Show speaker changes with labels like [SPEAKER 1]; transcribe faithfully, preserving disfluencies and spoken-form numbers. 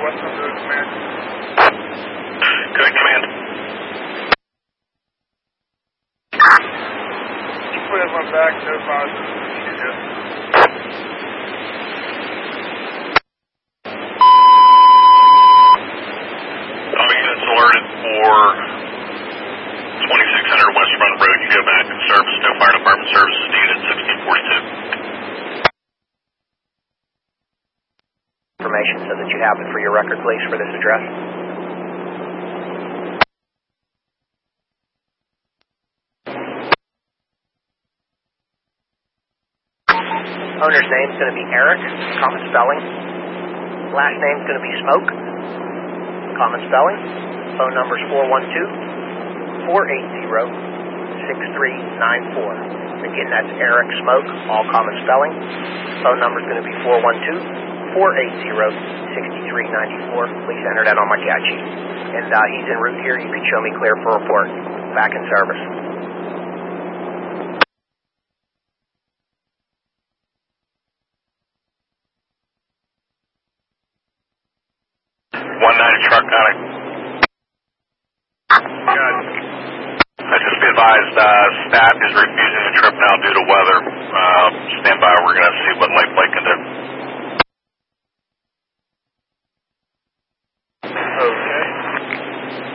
[SPEAKER 1] Western Road Command.
[SPEAKER 2] Good command.
[SPEAKER 1] Keep put everyone back, no positive. Yes.
[SPEAKER 2] All units alerted for twenty-six hundred West Front Road. You go back in service. No fire department services needed. sixteen forty-two.
[SPEAKER 3] Information so that you have it for your record, please, for this address. Owner's name is going to be Eric, common spelling. Last name is going to be Smoke, common spelling. Phone number is four one two, four eight zero, six three nine four. Again, that's Eric Smoke, all common spelling. Phone number is going to be four one two, four eight zero, six three nine four. Please enter that on my cat sheet. And uh, he's en route here. You can show me clear for report. Back in service.
[SPEAKER 2] One nine truck got it.
[SPEAKER 1] Got it.
[SPEAKER 2] I just be advised, uh, staff is refusing the trip now due to weather.